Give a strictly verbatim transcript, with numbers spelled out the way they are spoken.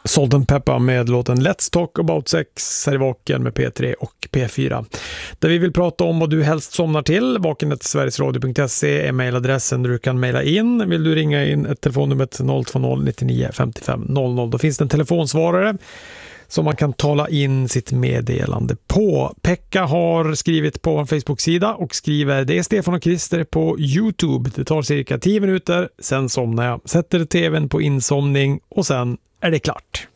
Salt and Pepper med låten Let's Talk About Sex här i Vaken med P tre och P fyra. Där vi vill prata om vad du helst somnar till. vaken snabel-a sverigesradio punkt se är mejladressen där du kan mejla in. Vill du ringa in ett telefonnummer noll två noll nittionio femtiofem noll noll. Då finns det en telefonsvarare som man kan tala in sitt meddelande på. Pekka har skrivit på en Facebook-sida och skriver: det är Stefan och Christer på YouTube. Det tar cirka tio minuter, sen somnar jag. Sätter tvn på insomning och sen är det klart.